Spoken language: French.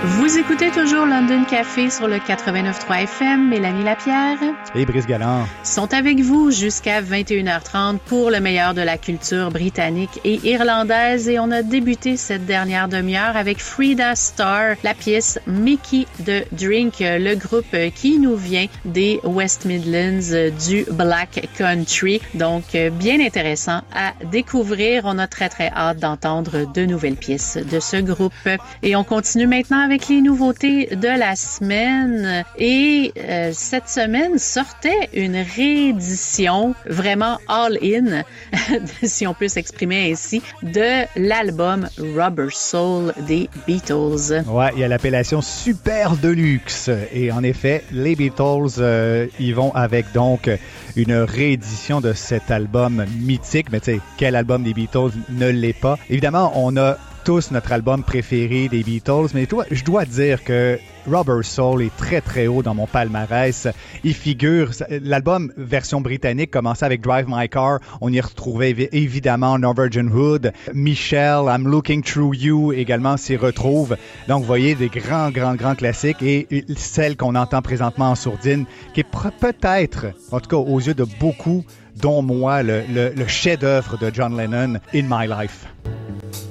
Vous écoutez toujours London Café sur le 89.3 FM. Mélanie Lapierre et Brice Galland sont avec vous jusqu'à 21h30 pour le meilleur de la culture britannique et irlandaise. Et on a débuté cette dernière demi-heure avec Frida Starr, la pièce Mickey the Drink, le groupe qui nous vient des West Midlands du Black Country. Donc, bien intéressant à découvrir. On a très, très hâte d'entendre de nouvelles pièces de ce groupe. Et on continue maintenant avec les nouveautés de la semaine. Et cette semaine sortait une réédition vraiment all-in, si on peut s'exprimer ainsi, de l'album Rubber Soul des Beatles. Ouais, il y a l'appellation Super Deluxe. Et en effet, les Beatles y vont avec donc une réédition de cet album mythique. Mais tu sais, quel album des Beatles ne l'est pas? Évidemment, on a tous notre album préféré des Beatles, mais toi, je dois dire que Rubber Soul est très très haut dans mon palmarès. Il figure, l'album version britannique commençait avec Drive My Car, on y retrouvait évidemment No Virgin Hood, Michelle, I'm Looking Through You également s'y retrouve. Donc vous voyez des grands classiques et celle qu'on entend présentement en sourdine, qui est peut-être, en tout cas aux yeux de beaucoup, dont moi, le chef-d'œuvre de John Lennon, In My Life.